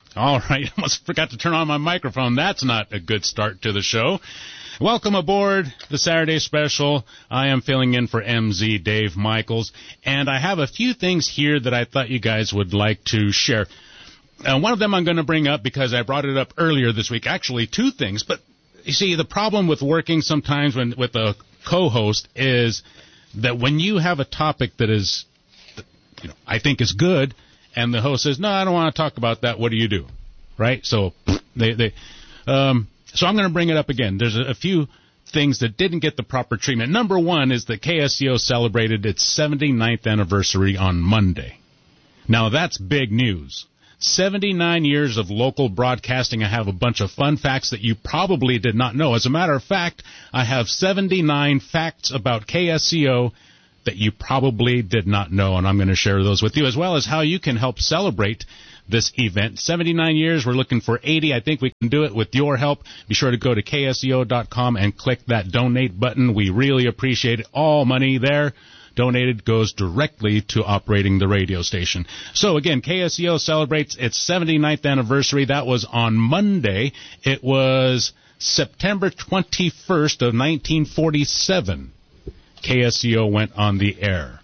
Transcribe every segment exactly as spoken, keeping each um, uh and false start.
All right, I almost forgot to turn on my microphone. That's not a good start to the show. Welcome aboard the Saturday Special. I am filling in for M Z Dave Michaels, and I have a few things here that I thought you guys would like to share. Uh, one of them I'm going to bring up because I brought it up earlier this week. Actually, two things. But you see, the problem with working sometimes when, with a co-host is that when you have a topic that is, you know, I think is good, and the host says, no, I don't want to talk about that. What do you do? Right? So they, they, um, so I'm going to bring it up again. There's a, a few things that didn't get the proper treatment. Number one is that K S C O celebrated its seventy-ninth anniversary on Monday. Now, that's big news. seventy-nine years of local broadcasting. I have a bunch of fun facts that you probably did not know. As a matter of fact, I have seventy-nine facts about K S C O that you probably did not know, and I'm going to share those with you, as well as how you can help celebrate this event. seventy-nine years, we're looking for eighty. I think we can do it with your help. Be sure to go to K S C O dot com and click that donate button. We really appreciate it. All money there donated goes directly to operating the radio station. So again, K S C O celebrates its seventy-ninth anniversary. That was on Monday. It was September twenty-first of nineteen forty-seven. K S C O went on the air.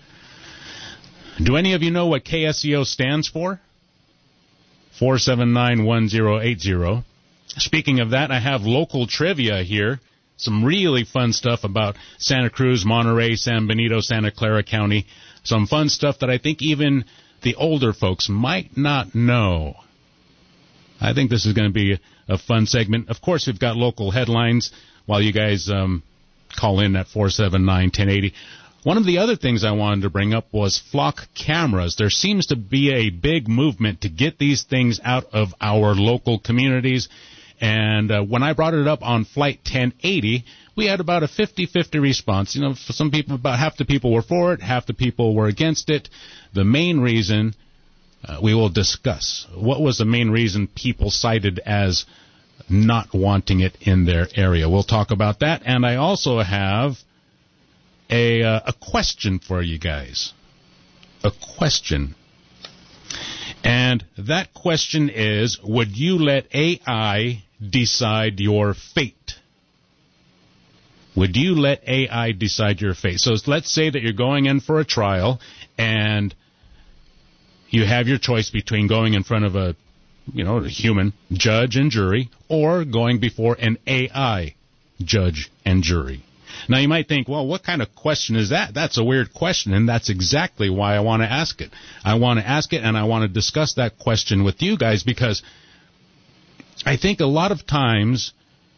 Do any of you know what K S C O stands for? four seven nine one zero eight zero. Speaking of that, I have local trivia here. Some really fun stuff about Santa Cruz, Monterey, San Benito, Santa Clara County. Some fun stuff that I think even the older folks might not know. I think this is going to be a fun segment. Of course, we've got local headlines while you guys um, call in at four seven nine, one oh eight oh. One of the other things I wanted to bring up was flock cameras. There seems to be a big movement to get these things out of our local communities. And uh, when I brought it up on Flight ten eighty, we had about a fifty-fifty response. You know, for some people, about half the people were for it, half the people were against it. The main reason uh, we will discuss. What was the main reason people cited as not wanting it in their area? We'll talk about that. And I also have a, uh, a question for you guys. A question. And that question is, would you let A I decide your fate? Would you let A I decide your fate? So let's say that you're going in for a trial and you have your choice between going in front of a, you know, a human judge and jury or going before an A I judge and jury. Now, you might think, well, what kind of question is that? That's a weird question, and that's exactly why I want to ask it. I want to ask it, and I want to discuss that question with you guys, because I think a lot of times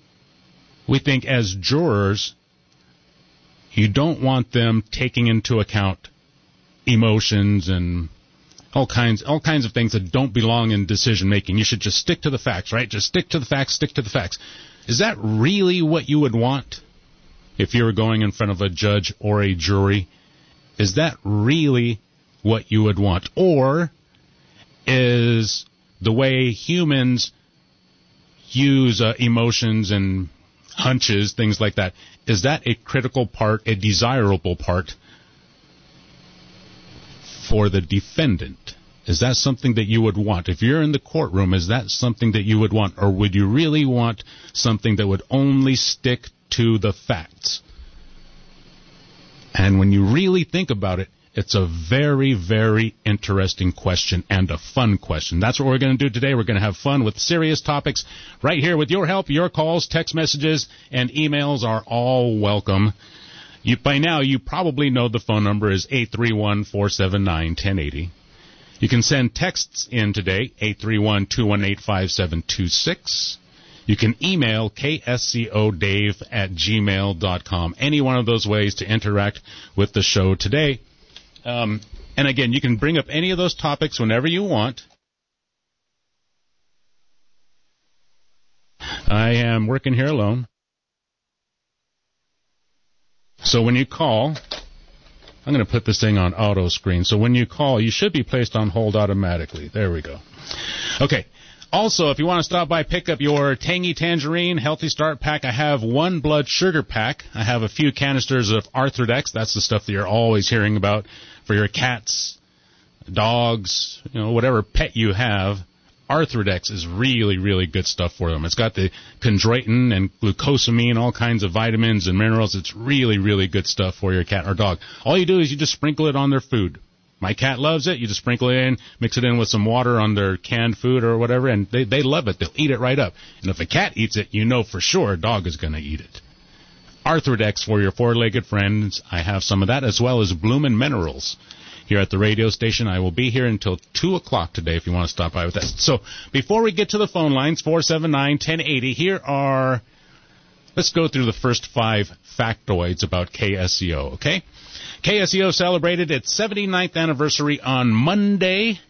we think as jurors, you don't want them taking into account emotions and all kinds all kinds of things that don't belong in decision-making. You should just stick to the facts, right? Just stick to the facts, stick to the facts. Is that really what you would want? If you were going in front of a judge or a jury, is that really what you would want? Or is the way humans use uh, emotions and hunches, things like that, is that a critical part, a desirable part for the defendant? Is that something that you would want? If you're in the courtroom, is that something that you would want? Or would you really want something that would only stick to the facts? And when you really think about it, it's a very, very interesting question and a fun question. That's what we're going to do today. We're going to have fun with serious topics right here with your help. Your calls, text messages, and emails are all welcome. You, by now, you probably know the phone number is eight three one, four seven nine, one oh eight oh. You can send texts in today, eight three one, two one eight, five seven two six. You can email K S C O Dave at gmail dot com. Any one of those ways to interact with the show today. Um, and again, you can bring up any of those topics whenever you want. I am working here alone. So when you call, I'm going to put this thing on auto screen. So when you call, you should be placed on hold automatically. There we go. Okay. Also, if you want to stop by, pick up your Tangy Tangerine Healthy Start Pack. I have one blood sugar pack. I have a few canisters of Arthrodex. That's the stuff that you're always hearing about for your cats, dogs, you know, whatever pet you have. Arthrodex is really, really good stuff for them. It's got the chondroitin and glucosamine, all kinds of vitamins and minerals. It's really, really good stuff for your cat or dog. All you do is you just sprinkle it on their food. My cat loves it. You just sprinkle it in, mix it in with some water on their canned food or whatever, and they, they love it. They'll eat it right up. And if a cat eats it, you know for sure a dog is going to eat it. Arthrodex for your four-legged friends. I have some of that, as well as Bloomin' Minerals. Here at the radio station. I will be here until two o'clock today if you want to stop by with that. So before we get to the phone lines, four seven nine, one oh eight oh, here are, let's go through the first five factoids about K S E O, okay? K S E O celebrated its seventy-ninth anniversary on Monday.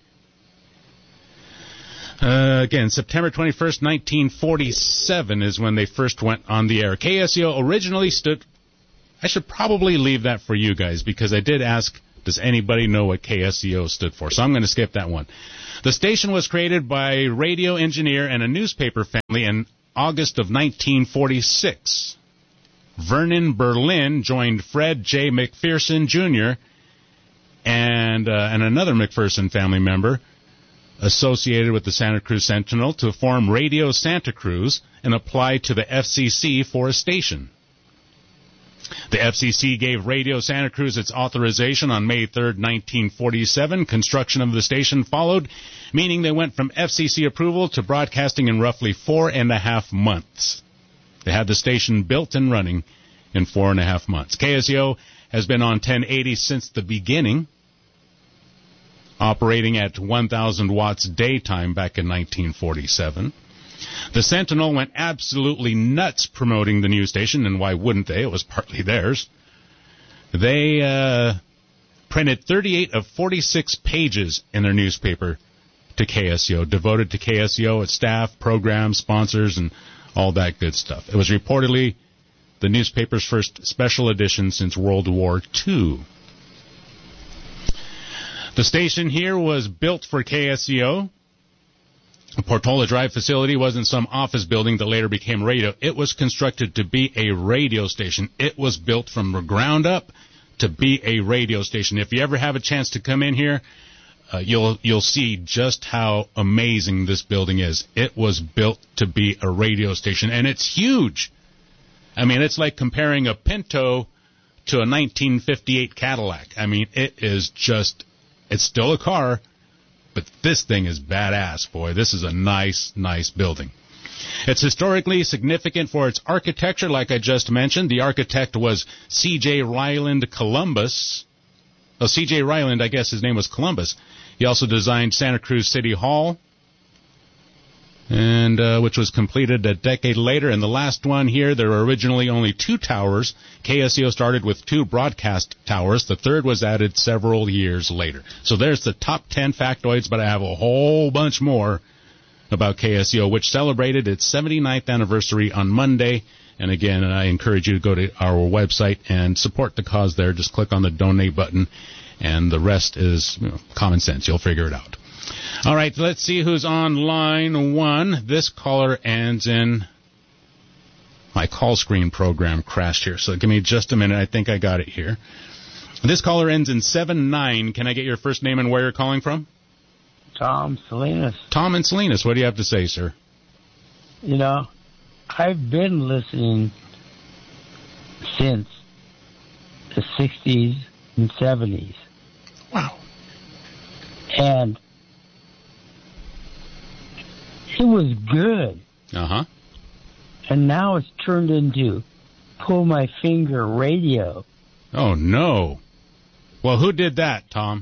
Uh, again, September twenty-first, nineteen forty-seven is when they first went on the air. K S E O originally stood, I should probably leave that for you guys because I did ask, does anybody know what K S E O stood for? So I'm going to skip that one. The station was created by a radio engineer and a newspaper family in August of nineteen forty-six. Vernon Berlin joined Fred J. McPherson Junior and, uh, and another McPherson family member associated with the Santa Cruz Sentinel to form Radio Santa Cruz and apply to the F C C for a station. The F C C gave Radio Santa Cruz its authorization on May third, nineteen forty-seven. Construction of the station followed, meaning they went from F C C approval to broadcasting in roughly four and a half months. They had the station built and running in four and a half months. K S E O has been on ten eighty since the beginning, operating at one thousand watts daytime back in nineteen forty-seven. The Sentinel went absolutely nuts promoting the news station, and why wouldn't they? It was partly theirs. They uh, printed thirty-eight of forty-six pages in their newspaper to K S E O, devoted to K S E O, its staff, programs, sponsors, and all that good stuff. It was reportedly the newspaper's first special edition since World War Two. The station here was built for K S E O. The Portola Drive facility wasn't some office building that later became radio. It was constructed to be a radio station. It was built from the ground up to be a radio station. If you ever have a chance to come in here, uh, you'll you'll see just how amazing this building is. It was built to be a radio station, and it's huge. I mean, it's like comparing a Pinto to a nineteen fifty-eight Cadillac. I mean, it is just, it's still a car, but this thing is badass, boy. This is a nice, nice building. It's historically significant for its architecture, like I just mentioned. The architect was C J Ryland Columbus. Oh, C J Ryland, I guess his name was Columbus. He also designed Santa Cruz City Hall, and uh, which was completed a decade later. And the last one here, there were originally only two towers. K S E O started with two broadcast towers. The third was added several years later. So there's the top ten factoids, but I have a whole bunch more about K S E O, which celebrated its seventy-ninth anniversary on Monday. And again, I encourage you to go to our website and support the cause there. Just click on the donate button, and the rest is, you know, common sense. You'll figure it out. All right, let's see who's on line one. This caller ends in... My call screen program crashed here, so give me just a minute. I think I got it here. This caller ends in seven nine. Can I get your first name and where you're calling from? Tom Salinas. Tom and Salinas, what do you have to say, sir? You know, I've been listening since the sixties and seventies. Wow. And it was good. Uh-huh. And now it's turned into pull my finger radio. Oh, no. Well, who did that, Tom?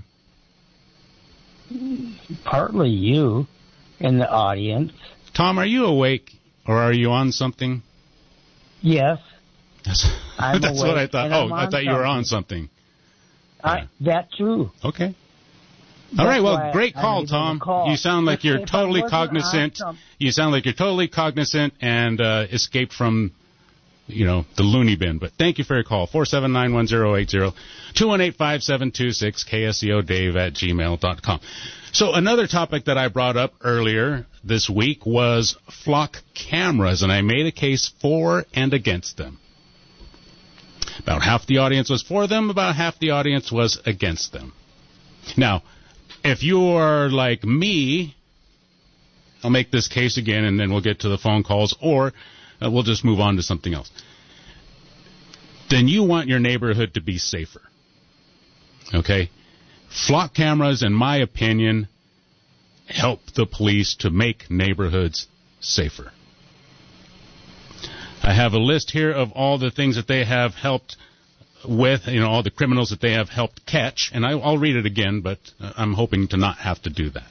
Partly you and the audience. Tom, are you awake or are you on something? Yes. That's, I'm that's awake, what I thought. Oh, I thought you were on something. I, yeah. That too. Okay. That's All right, well, great I, call, I Tom. Call. You sound like if, you're if totally cognizant. You sound like you're totally cognizant and uh, escaped from, you know, the loony bin. But thank you for your call. four seven nine, one zero eight zero, two one eight, five seven two six, K S E O Dave at gmail dot com. So another topic that I brought up earlier this week was flock cameras, and I made a case for and against them. About half the audience was for them, about half the audience was against them. Now, if you are like me, I'll make this case again, and then we'll get to the phone calls, or uh, we'll just move on to something else. Then you want your neighborhood to be safer. Okay? Flock cameras, in my opinion, help the police to make neighborhoods safer. I have a list here of all the things that they have helped with, you know, all the criminals that they have helped catch, and I, I'll read it again, but uh, I'm hoping to not have to do that.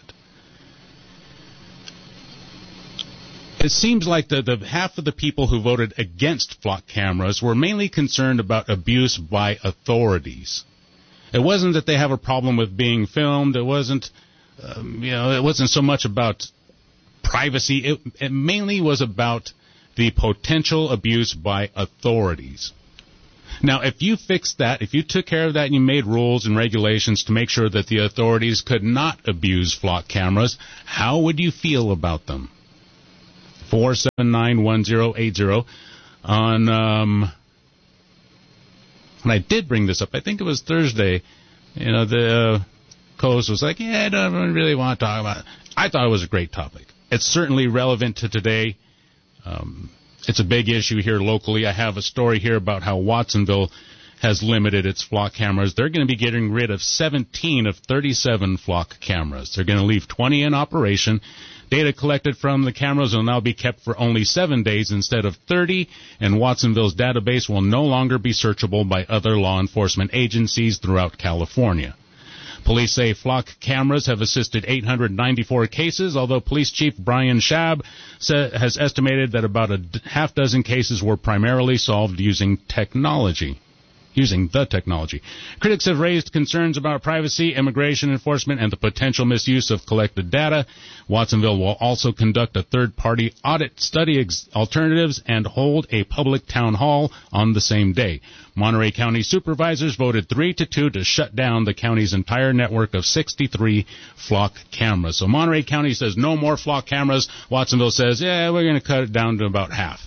It seems like the, the half of the people who voted against flock cameras were mainly concerned about abuse by authorities. It wasn't that they have a problem with being filmed. It wasn't, um, you know, it wasn't so much about privacy. It, it mainly was about the potential abuse by authorities. Now, if you fixed that, if you took care of that and you made rules and regulations to make sure that the authorities could not abuse flock cameras, how would you feel about them? four seven nine, one zero eight zero. On, um, when I did bring this up, I think it was Thursday, you know, the uh, co-host was like, yeah, I don't really want to talk about it. I thought it was a great topic. It's certainly relevant to today. Um, it's a big issue here locally. I have a story here about how Watsonville has limited its flock cameras. They're going to be getting rid of seventeen of thirty-seven flock cameras. They're going to leave twenty in operation. Data collected from the cameras will now be kept for only seven days instead of thirty, and Watsonville's database will no longer be searchable by other law enforcement agencies throughout California. Police say flock cameras have assisted eight hundred ninety-four cases, although Police Chief Brian Schaab has estimated that about a half dozen cases were primarily solved using technology. Using the technology. Critics have raised concerns about privacy, immigration enforcement, and the potential misuse of collected data. Watsonville will also conduct a third-party audit, study ex- alternatives, and hold a public town hall on the same day. Monterey County supervisors voted three to two to shut down the county's entire network of sixty-three flock cameras. So Monterey County says no more flock cameras. Watsonville says, yeah, we're going to cut it down to about half.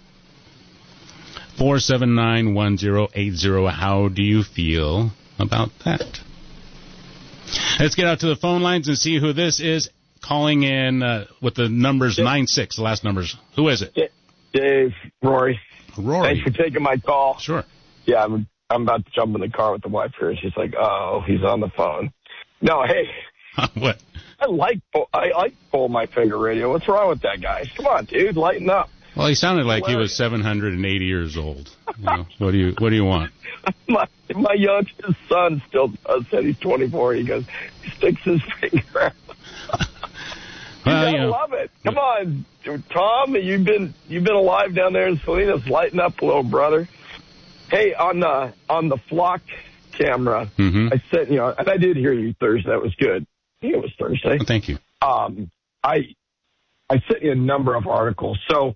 four seven nine, one zero eight zero. How do you feel about that? Let's get out to the phone lines and see who this is calling in uh, with the numbers nine six, the last numbers. Who is it? Dave, Rory. Rory. Thanks for taking my call. Sure. Yeah, I'm, I'm about to jump in the car with the wife here. She's like, oh, he's on the phone. No, hey. What? I like I like Pull My Finger Radio. What's wrong with that guy? Come on, dude, lighten up. Well, he sounded like he was seven hundred eighty years old. You know, what do you What do you want? My my youngest son still does that. He's twenty-four. He goes, he sticks his finger out. Well, you you know, love it. Come on, Tom. You've been you've been alive down there in Salinas. Lighten up, little brother. Hey, on the on the flock camera, mm-hmm. I said, you know, and I did hear you Thursday. That was good. I think it was Thursday. Well, thank you. Um, I I sent you a number of articles. So.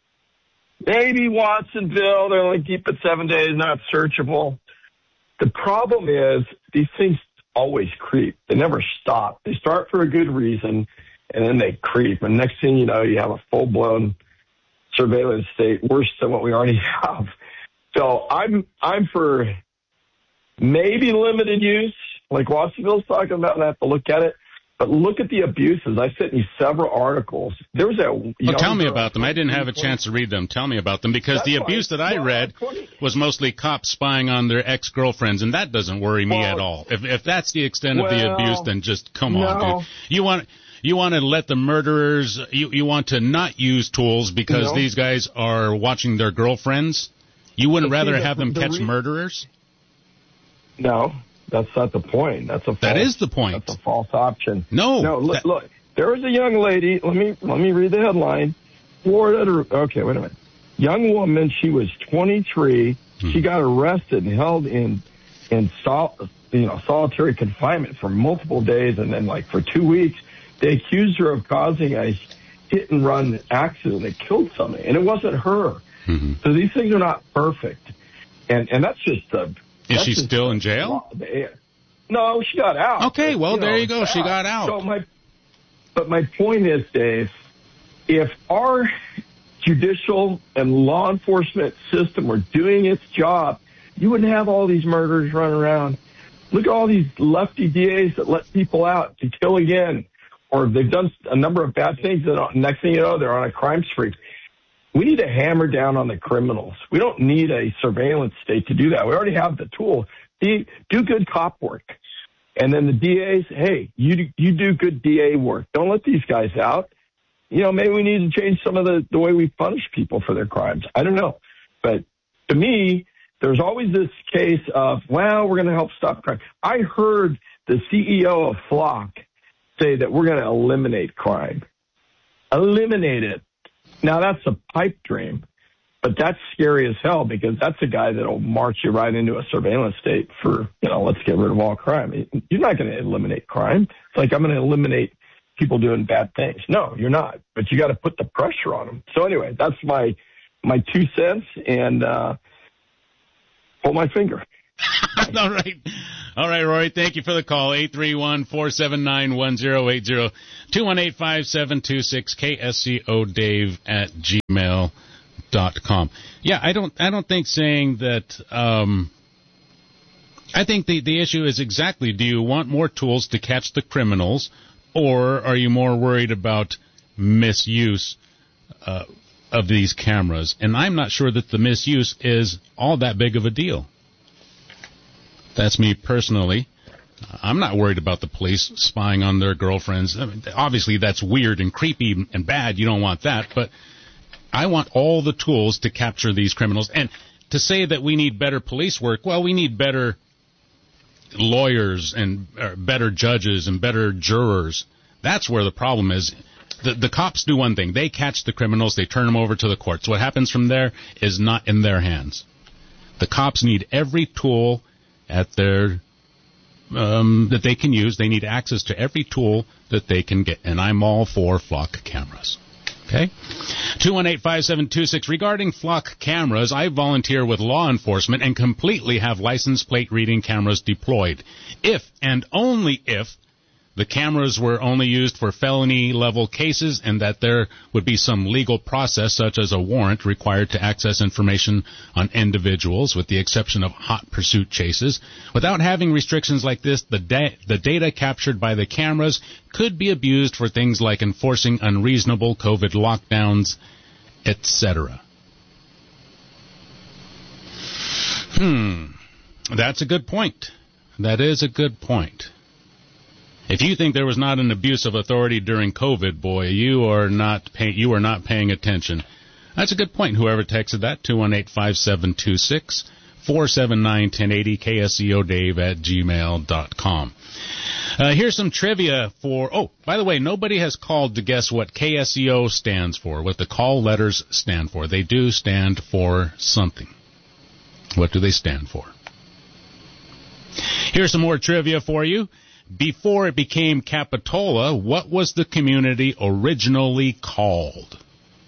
Maybe Watsonville, they're only keep it seven days, not searchable. The problem is these things always creep. They never stop. They start for a good reason, and then they creep. And next thing you know, you have a full-blown surveillance state, worse than what we already have. So I'm I'm for maybe limited use, like Watsonville's talking about, and I have to look at it. But look at the abuses. I sent you several articles. There was a well, tell me about them. I didn't have a chance to read them. Tell me about them, because the abuse that I read was mostly cops spying on their ex-girlfriends, and that doesn't worry me at all. If if that's the extent of the abuse, then just come on, dude. You want you want to let the murderers. You you want to not use tools because No. these guys are watching their girlfriends. You wouldn't But see, rather the- have them the catch re- murderers? No, that's not the point. That's a false, That is the point. That's a false option. No. No, look, that- look. There was a young lady. Let me let me read the headline. Florida. Okay, wait a minute. Young woman. She was twenty-three. Hmm. She got arrested and held in in sol, you know solitary confinement for multiple days, and then like for two weeks, they accused her of causing a hit and run accident that killed somebody, and it wasn't her. Mm-hmm. So these things are not perfect, and and that's just the. Is she still in jail? No, she got out. Okay, well, you there know, you go. She got out. So my, but my point is, Dave, if our judicial and law enforcement system were doing its job, you wouldn't have all these murders running around. Look at all these lefty D As that let people out to kill again. or they've done a number of bad things, and next thing you know, they're on a crime spree. We need to hammer down on the criminals. We don't need a surveillance state to do that. We already have the tool. Do good cop work. And then the D As, hey, you you do good D A work. Don't let these guys out. You know, maybe we need to change some of the, the way we punish people for their crimes. I don't know. But to me, there's always this case of, well, we're going to help stop crime. I heard the C E O of Flock say that we're going to eliminate crime. Eliminate it. Now, that's a pipe dream, but that's scary as hell because that's a guy that'll march you right into a surveillance state for, you know, let's get rid of all crime. You're not going to eliminate crime. It's like I'm going to eliminate people doing bad things. No, you're not, but you got to put the pressure on them. So anyway, that's my my two cents, and uh, pull my finger. All right. All right, Rory, thank you for the call. eight three one, four seven nine, one zero eight zero, two one eight, five seven two six, K S C O Dave at gmail dot com. Yeah, I don't I don't think saying that um, I think the, the issue is exactly, do you want more tools to catch the criminals, or are you more worried about misuse uh, of these cameras? And I'm not sure that the misuse is all that big of a deal. That's me personally. I'm not worried about the police spying on their girlfriends. I mean, obviously, that's weird and creepy and bad. You don't want that. But I want all the tools to capture these criminals. And to say that we need better police work, well, we need better lawyers and uh, better judges and better jurors. That's where the problem is. The, the cops do one thing. They catch the criminals. They turn them over to the courts. What happens from there is not in their hands. The cops need every tool at their um, that they can use. They need access to every tool that they can get, and I'm all for Flock cameras. Okay? two one eight, five seven two six. Regarding Flock cameras, I volunteer with law enforcement and completely have license plate reading cameras deployed. If and only if the cameras were only used for felony-level cases and that there would be some legal process, such as a warrant, required to access information on individuals, with the exception of hot pursuit chases. Without having restrictions like this, the, da- the data captured by the cameras could be abused for things like enforcing unreasonable COVID lockdowns, et cetera. Hmm. That's a good point. That is a good point. If you think there was not an abuse of authority during COVID, boy, you are not pay- you are not paying attention. That's a good point. Whoever texted that, two one eight, five seven two six, four seven nine, one zero eight zero, K S C O Dave at gmail dot com. Uh, here's some trivia for, oh, by the way, nobody has called to guess what K S E O stands for, what the call letters stand for. They do stand for something. What do they stand for? Here's some more trivia for you. Before it became Capitola, what was the community originally called?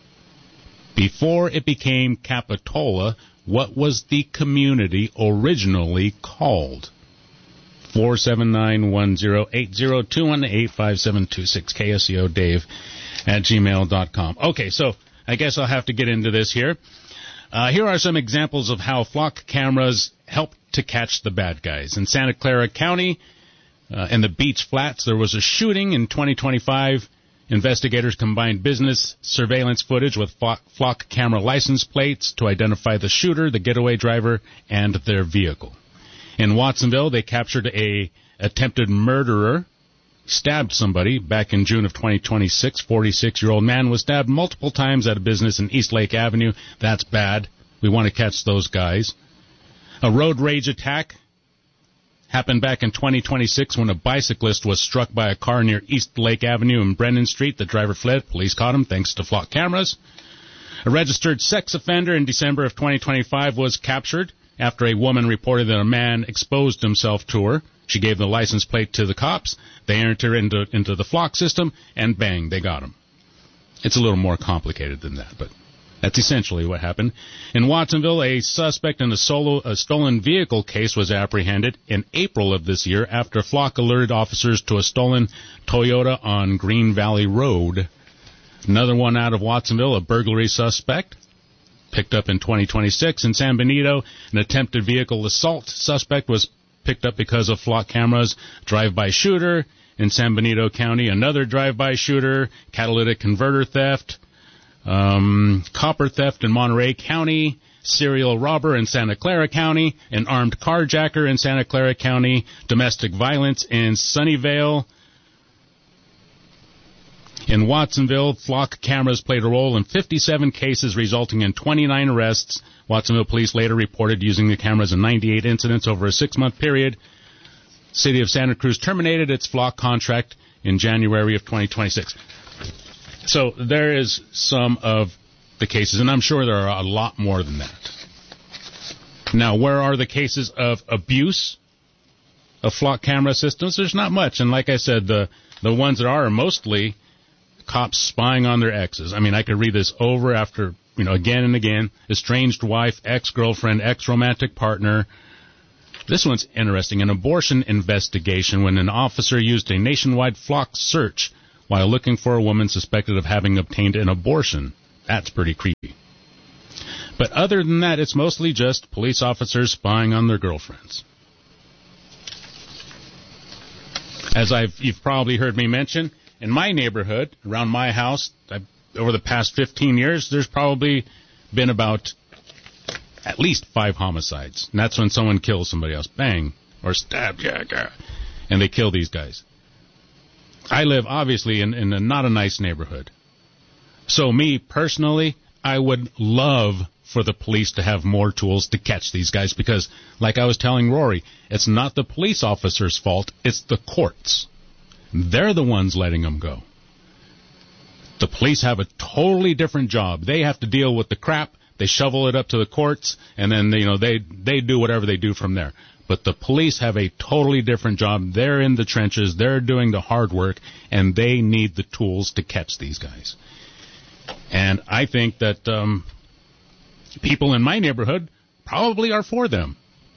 Before it became Capitola, what was the community originally called? four seven nine, one zero eight zero, two one eight, five seven two six, K S E O Dave at gmail dot com. Okay, so I guess I'll have to get into this here. Uh, here are some examples of how Flock cameras help to catch the bad guys. In Santa Clara County, Uh, in the Beach Flats, there was a shooting in twenty twenty-five. Investigators combined business surveillance footage with Flock, Flock camera license plates to identify the shooter, the getaway driver, and their vehicle. In Watsonville, they captured a attempted murderer, stabbed somebody back in June of twenty twenty-six. forty-six-year-old man was stabbed multiple times at a business in East Lake Avenue. That's bad. We want to catch those guys. A road rage attack happened back in twenty twenty-six when a bicyclist was struck by a car near East Lake Avenue and Brennan Street. The driver fled. Police caught him thanks to Flock cameras. A registered sex offender in December of twenty twenty-five was captured after a woman reported that a man exposed himself to her. She gave the license plate to the cops. They entered her into, into the Flock system, and bang, they got him. It's a little more complicated than that, but that's essentially what happened. In Watsonville, a suspect in a, solo, a stolen vehicle case was apprehended in April of this year after Flock alerted officers to a stolen Toyota on Green Valley Road. Another one out of Watsonville, a burglary suspect, picked up in twenty twenty-six. In San Benito, an attempted vehicle assault suspect was picked up because of Flock cameras. Drive-by shooter in San Benito County, another drive-by shooter, catalytic converter theft, um, copper theft in Monterey County, serial robber in Santa Clara County, an armed carjacker in Santa Clara County, domestic violence in Sunnyvale. In Watsonville, flock cameras played a role in fifty-seven cases, resulting in twenty-nine arrests. Watsonville police later reported using the cameras in ninety-eight incidents over a six-month period. City of Santa Cruz terminated its flock contract in January of twenty twenty-six. So there is some of the cases, and I'm sure there are a lot more than that. Now, where are the cases of abuse of flock camera systems? There's not much, and like I said, the the ones that are are mostly cops spying on their exes. I mean, I could read this over after, you know, again and again. Estranged wife, ex-girlfriend, ex-romantic partner. This one's interesting. An abortion investigation when an officer used a nationwide flock search while looking for a woman suspected of having obtained an abortion. That's pretty creepy. But other than that, it's mostly just police officers spying on their girlfriends. As I've you've probably heard me mention, in my neighborhood, around my house, I've, over the past fifteen years, there's probably been about at least five homicides. And that's when someone kills somebody else. Bang. Or stab. Yeah, yeah. And they kill these guys. I live, obviously, in, in a not a nice neighborhood. So me, personally, I would love for the police to have more tools to catch these guys because, like I was telling Rory, it's not the police officer's fault, it's the courts. They're the ones letting them go. The police have a totally different job. They have to deal with the crap. They shovel it up to the courts, and then you know they they do whatever they do from there. But the police have a totally different job. They're in the trenches. They're doing the hard work, and they need the tools to catch these guys. And I think that um, people in my neighborhood probably are for them.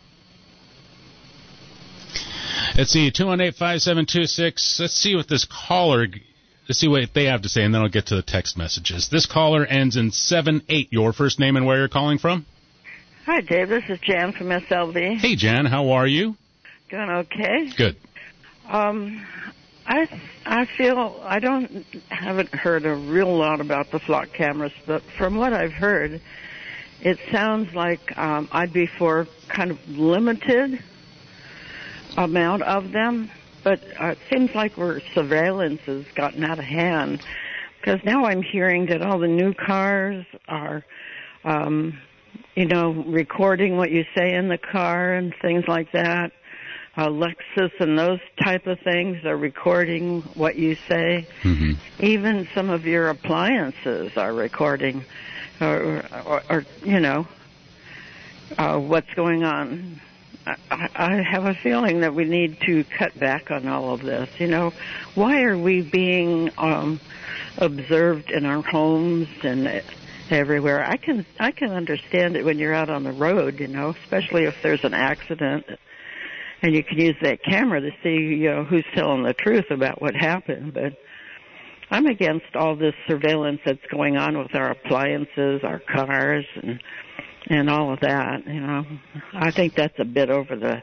Let's see, two one eight, five seven two six. Let's see what this caller, let's see what they have to say, and then I'll get to the text messages. This caller ends in seven eight. Your first name and where you're calling from? Hi, Dave. This is Jan from S L B. Hey, Jan. How are you? Doing okay. Good. Um, I I feel I don't haven't heard a real lot about the flock cameras, but from what I've heard, it sounds like um, I'd be for kind of limited amount of them, but uh, it seems like our surveillance has gotten out of hand because now I'm hearing that all the new cars are, um, you know, recording what you say in the car and things like that. Uh, Lexus and those type of things are recording what you say. Mm-hmm. Even some of your appliances are recording, or, or, or you know, uh, what's going on. I, I have a feeling that we need to cut back on all of this. You know, why are we being um, observed in our homes and everywhere? I can I can understand it when you're out on the road, you know, especially if there's an accident, and you can use that camera to see, you know, who's telling the truth about what happened. But I'm against all this surveillance that's going on with our appliances, our cars, and. And all of that, you know, I think that's a bit over the,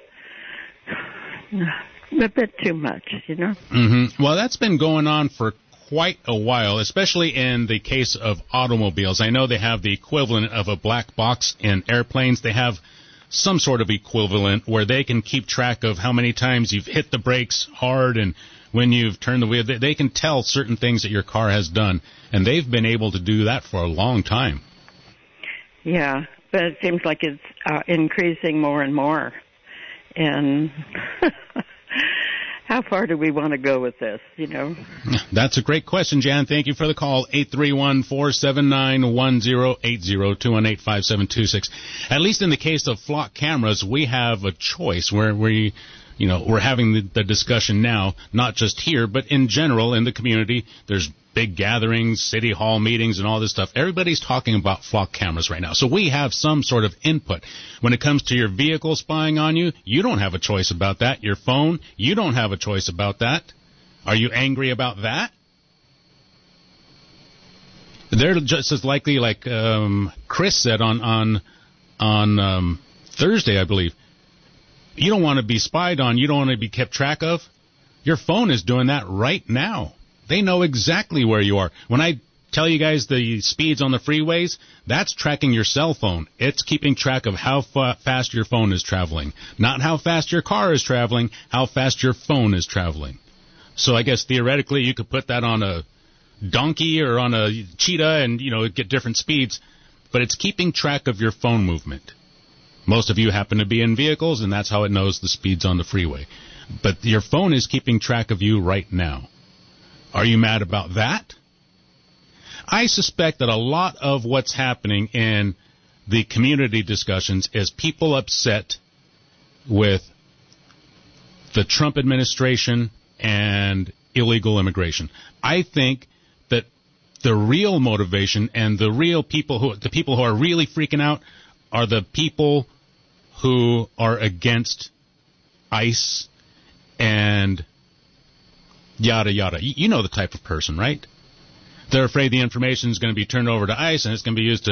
a bit too much, you know. Mm-hmm. Well, that's been going on for quite a while, especially in the case of automobiles. I know they have the equivalent of a black box in airplanes. They have some sort of equivalent where they can keep track of how many times you've hit the brakes hard and when you've turned the wheel. They, they can tell certain things that your car has done, and they've been able to do that for a long time. Yeah. But it seems like it's uh, increasing more and more. And how far do we want to go with this, you know? That's a great question, Jan. Thank you for the call. eight three one, four seven nine, one zero eight zero, two one eight, five seven two six. At least in the case of flock cameras, we have a choice where we, you know, we're having the, the discussion now, not just here, but in general in the community. There's big gatherings, city hall meetings, and all this stuff. Everybody's talking about flock cameras right now. So we have some sort of input. When it comes to your vehicle spying on you, you don't have a choice about that. Your phone, you don't have a choice about that. Are you angry about that? They're just as likely, like um, Chris said on on on um, Thursday, I believe. You don't want to be spied on. You don't want to be kept track of. Your phone is doing that right now. They know exactly where you are. When I tell you guys the speeds on the freeways, that's tracking your cell phone. It's keeping track of how fa- fast your phone is traveling. Not how fast your car is traveling, how fast your phone is traveling. So I guess theoretically you could put that on a donkey or on a cheetah and, you know, get different speeds, but it's keeping track of your phone movement. Most of you happen to be in vehicles, and that's how it knows the speeds on the freeway. But your phone is keeping track of you right now. Are you mad about that? I suspect that a lot of what's happening in the community discussions is people upset with the Trump administration and illegal immigration. I think that the real motivation and the real people who, the people who are really freaking out are the people who are against ICE and yada, yada. You know the type of person, right? They're afraid the information is going to be turned over to ICE and it's going to be used to